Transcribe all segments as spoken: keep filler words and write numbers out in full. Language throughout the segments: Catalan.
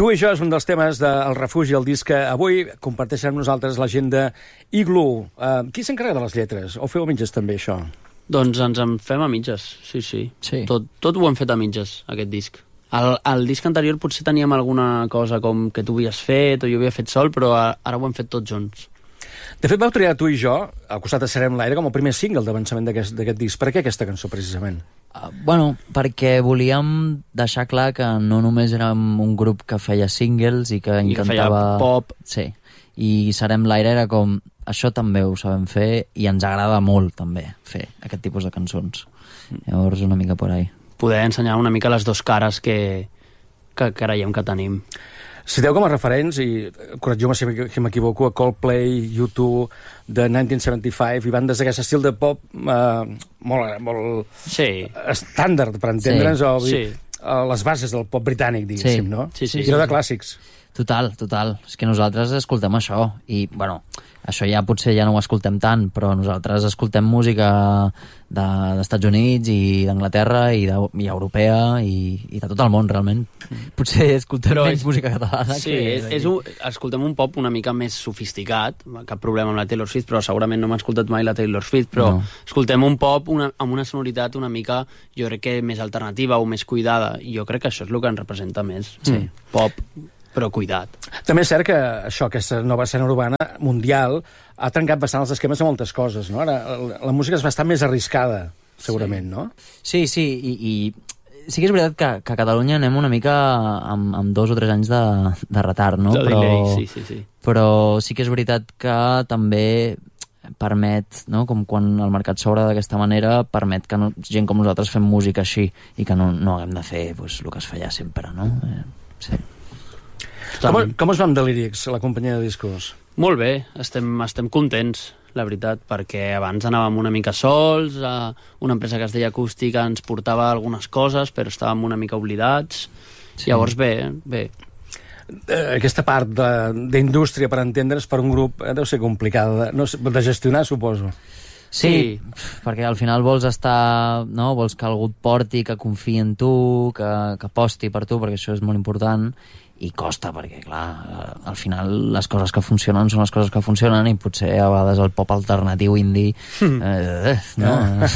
Tu i jo és un dels temes del Refugi, el disc que avui comparteixen amb nosaltres la gent de Igloo. Uh, qui s'encarrega de les lletres? O feu a mitges també, això? Doncs ens en fem a mitges, sí, sí. sí. Tot, tot ho hem fet a mitges, aquest disc. Al, al disc anterior potser teníem alguna cosa com que tu havies fet o jo havia fet sol, però ara ho hem fet tots junts. De fet, vau triar Tu i jo, al costat de Serem l'Aire, com el primer single d'avançament d'aquest disc. Per què aquesta cançó, precisament? Uh, bueno, perquè volíem deixar clar que no només érem un grup que feia singles i que I intentava... que feia pop. Sí, i Serem l'Aire era com... Això també ho sabem fer i ens agrada molt, també, fer aquest tipus de cançons. Llavors, una mica por ahí. Poder ensenyar una mica les dues cares que, que creiem que tenim. Citeu com a referents, i corregiu-me si m'equivoco, a Coldplay, U dos, de nineteen seventy-five, i bandes d'aquest estil de pop eh, molt, molt sí. estàndard, per entendre'ns, sí. o sí. les bases del pop britànic, diguéssim, sí. no? Sí, sí, I no sí, de clàssics. Total, total. És que nosaltres escoltem això, i, bueno, això ja potser ja no ho escoltem tant, però nosaltres escoltem música de, d'Estats Units i d'Anglaterra i, de, i europea i, i de tot el món, realment. Potser escoltem però menys és, música catalana sí, que... És, és un, escoltem un pop una mica més sofisticat, cap problema amb la Taylor Swift, però segurament no m'ha escoltat mai la Taylor Swift, però no. Escoltem un pop una, amb una sonoritat una mica, jo crec que més alternativa o més cuidada, i jo crec que això és el que ens representa més. Sí. Pop, però cuidat. També és cert que això, aquesta nova escena urbana mundial ha trencat bastant els esquemes de moltes coses, no? Ara, la, la música és bastant més arriscada, segurament, sí. no? Sí, sí, i, i sí que és veritat que, que a Catalunya anem una mica amb, amb dos o tres anys de, de retard, no? De però, delay, sí, sí, sí. Però sí que és veritat que també permet, no? Com quan el mercat s'obre d'aquesta manera, permet que no, gent com nosaltres fem música així i que no, no haguem de fer pues, el que es feia sempre, no? Eh, sí. Com, com us vam de Lyrics, la companyia de discos? Molt bé, estem, estem contents, la veritat, perquè abans anàvem una mica sols, a una empresa que es deia Acústica ens portava algunes coses, però estàvem una mica oblidats. Sí. Llavors, bé, bé. Aquesta part d'indústria, per entendre's, per un grup eh, deu ser complicada de, no, de gestionar, suposo. Sí, sí, perquè al final vols estar, no? Vols que algú et porti, que confiï en tu, que, que aposti per tu, perquè això és molt important, i costa, perquè, clar, al final les coses que funcionen són les coses que funcionen i potser a vegades el pop alternatiu indie... Eh, no?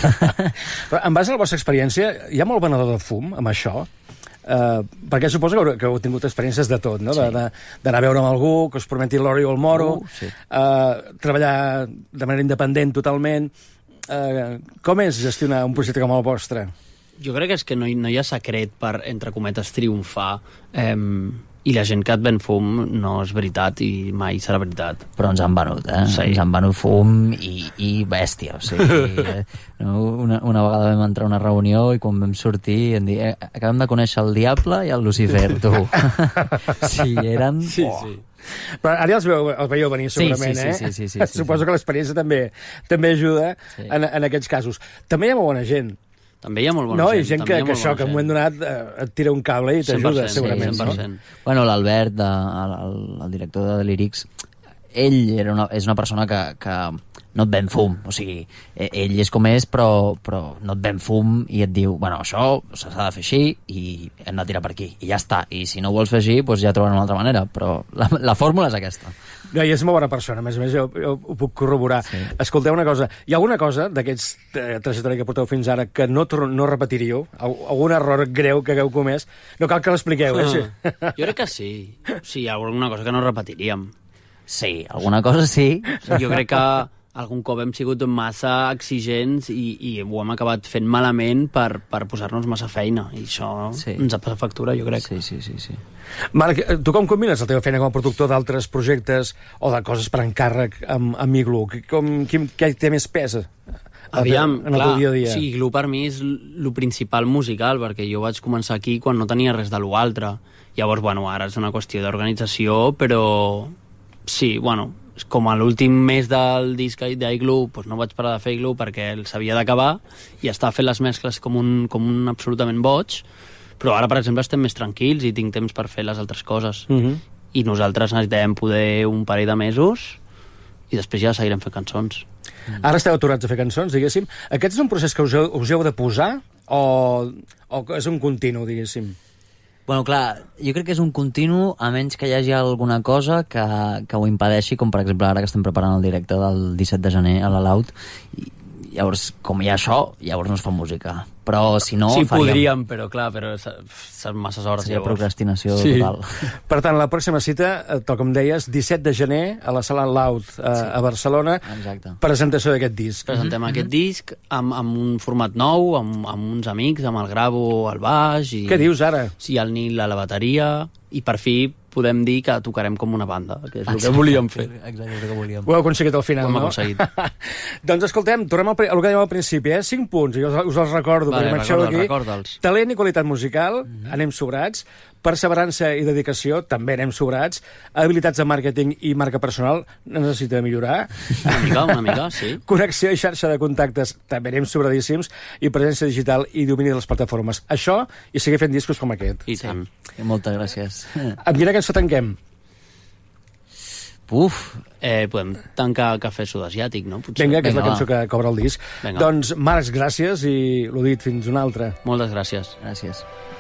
Però en base a la vostra experiència, hi ha molt venedor de fum amb això? Uh, perquè suposo que heu tingut experiències de tot, no? Sí. D'anar a veure amb algú, que us prometi l'ori o el moro, uh, sí. uh, treballar de manera independent totalment. Uh, com és gestionar un projecte com el vostre? Jo crec que és que no hi, no hi ha secret per, entre cometes, triomfar. Eh, I la gent que et ven fum no és veritat i mai serà veritat. Però ens han venut, eh? Sí. Ens han venut fum i, i bèstia. O sigui, eh? una, una vegada vam entrar a una reunió i quan vam sortir em dir, eh, acabem de conèixer el Diable i el Lucifer, tu. Sí, eren... Sí, oh. sí. Però ara ja els, veu, els veieu venir segurament, sí, sí, eh? Sí, sí, sí, sí, Suposo sí. que l'experiència també, també ajuda sí. en, en aquests casos. També hi ha molt bona gent. També hi ha molt bona no, gent. No, i gent que, que això, que en un moment donat eh, et tira un cable i t'ajuda, segurament. Sí, cent per cent. No? Bueno, l'Albert, de, el, el director de Lyrics, ell era una, és una persona que, que no et ven fum, o sigui, ell és com és, però, però no et ven fum i et diu, bueno, això s'ha de fer així i hem de tirar per aquí, i ja està. I si no ho vols fer així, doncs ja trobarem una altra manera, però la, la fórmula és aquesta. No, i és molt bona persona, a més a més jo, jo ho puc corroborar. Sí. Escolteu una cosa, hi ha alguna cosa d'aquests eh, trajectòria que porteu fins ara que no, no repetiríeu? Algun error greu que hagueu comès? No cal que l'expliqueu, eh? Ah, jo crec que sí. Sí, hi ha alguna cosa que no repetiríem. Sí, alguna cosa sí. Jo crec que algun cop hem sigut massa exigents i, i ho hem acabat fent malament per, per posar-nos massa feina, i això sí. ens ha passat factura, jo crec. Sí, sí, sí, sí. Marc, tu com combines la teva feina com a productor d'altres projectes o de coses per encàrrec amb, amb Igloo? Com, quin, què té més pes? Aviam, en el clar, dia a dia? sí, Igloo per mi és el principal musical, perquè jo vaig començar aquí quan no tenia res de l'altre. Llavors, bueno, ara és una qüestió d'organització, però sí, bueno, com a l'últim mes del disc d'Igloo, doncs no vaig parar de fer Igloo perquè s'havia d'acabar i estava fent les mescles com un, com un absolutament boig, però ara, per exemple, estem més tranquils i tinc temps per fer les altres coses. Uh -huh. I nosaltres necessitem poder un parell de mesos i després ja seguirem fent cançons. Ara esteu aturats a fer cançons, diguéssim. Aquest és un procés que us heu, us heu de posar o, o és un continu, diguéssim? Bueno, clar, jo crec que és un continu, a menys que hi hagi alguna cosa que, que ho impedeixi, com per exemple ara que estem preparant el directe del disset de gener a la Laut, i llavors, com hi ha això, llavors no es fa música. Però si no, sí, faríem... podríem, però clar, però són masses hores. Seria llavors. procrastinació Sí. total. Per tant, la pròxima cita, eh, tal com deies, disset de gener, a la Sala Laut, eh, Sí. a Barcelona, Exacte. presentació d'aquest disc. Presentem mm-hmm. aquest disc amb, amb un format nou, amb, amb uns amics, amb el Gravo al baix... I, Què dius ara? Sí, el Nil a la bateria, i per fi podem dir que tocarem com una banda, que és el Exacte, que volíem fer. Exacte, és el que volíem. Ho heu aconseguit al final, Ho hem no? aconseguit. Doncs escoltem, tornem al, pri- al que dèiem al principi, eh? Cinc punts, i us, us els recordo, Vale, perquè marxeu recorda'ls, d'aquí. recorda'ls. Talent i qualitat musical, mm-hmm. anem sobrats. Perseverança i dedicació, també anem sobrats. Habilitats de màrqueting i marca personal, necessita millorar. Una mica, una mica, sí. Connexió i xarxa de contactes, també anem sobradíssims. I presència digital i domini de les plataformes. Això, i seguir fent discos com aquest. I tant. Moltes gràcies. Amb quina cançó tanquem? Uf, Eh, podem tancar Cafè Sud-asiàtic, no? Potser. Vinga, que és la Vinga, cançó que cobra el disc. Vinga. Doncs, Marcs, gràcies i l'ho dit, fins una altra. Moltes gràcies. gràcies.